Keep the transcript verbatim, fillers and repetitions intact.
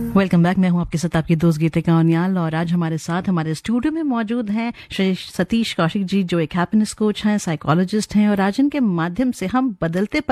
Welcome back. मैं हूं आपके साथ आपकी दोस्त गीतिका उनियाल और आज हमारे साथ हमारे स्टूडियो में मौजूद हैं श्री सतीश कौशिक जी, जो एक हैप्पीनेस कोच हैं, साइकोलॉजिस्ट हैं और आज इनके माध्यम से हम बदलते